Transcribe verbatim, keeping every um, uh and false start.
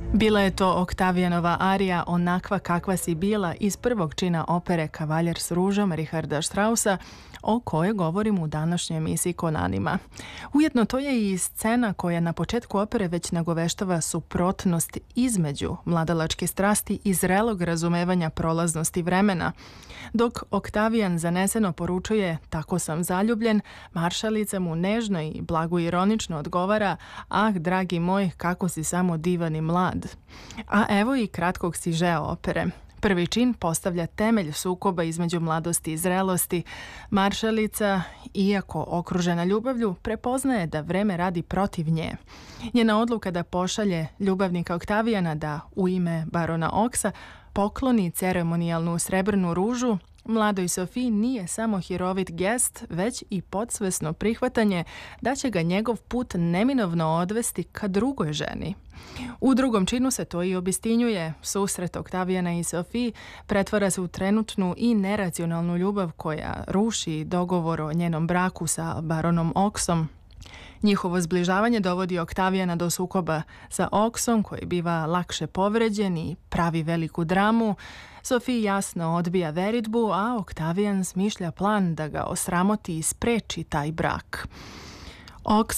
Bila je to Oktavijanova arija Onakva kakva si bila iz prvog čina opere Kavaljer s ružom Richarda Straussa, o kojoj govorim u današnjoj emisiji Konanima. Ujedno to je i scena koja na početku opere već nagoveštava suprotnost između mladalačke strasti i zrelog razumevanja prolaznosti vremena. Dok Oktavijan zaneseno poručuje "tako sam zaljubljen", maršalica mu nežno i blago ironično odgovara "ah, dragi moj, kako si samo divan i mlad". A evo i kratkog sižea opere. Prvi čin postavlja temelj sukoba između mladosti i zrelosti. Maršalica, iako okružena ljubavlju, prepoznaje da vreme radi protiv nje. Njena odluka da pošalje ljubavnika Oktavijana da u ime barona Oksa pokloni ceremonijalnu srebrnu ružu mladoj Sofiji nije samo hirovit gest, već i podsvesno prihvatanje da će ga njegov put neminovno odvesti ka drugoj ženi. U drugom činu se to i obistinjuje. Susret Oktavijana i Sofiji pretvara se u trenutnu i neracionalnu ljubav koja ruši dogovor o njenom braku sa baronom Oksom. Njihovo zbližavanje dovodi Oktavijana do sukoba sa Oksom, koji biva lakše povređen i pravi veliku dramu. Sofiji jasno odbija veritbu, a Oktavijan smišlja plan da ga osramoti i spreči taj brak. Oks